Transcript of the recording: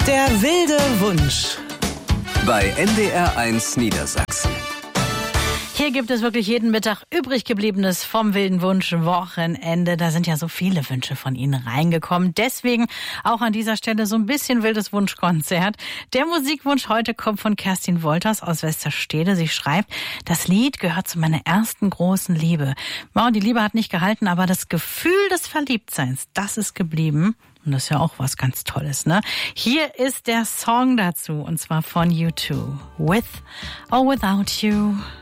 Der wilde Wunsch bei NDR1 Niedersachsen. Hier gibt es wirklich jeden Mittag übrig gebliebenes vom wilden Wunsch Wochenende. Da sind ja so viele Wünsche von Ihnen reingekommen. Deswegen auch an dieser Stelle so ein bisschen wildes Wunschkonzert. Der Musikwunsch heute kommt von Kerstin Wolters aus Westerstede. Sie schreibt, das Lied gehört zu meiner ersten großen Liebe. Wow, die Liebe hat nicht gehalten, aber das Gefühl des Verliebtseins, das ist geblieben. Und das ist ja auch was ganz Tolles, ne? Hier ist der Song dazu, und zwar von U2. With or Without You.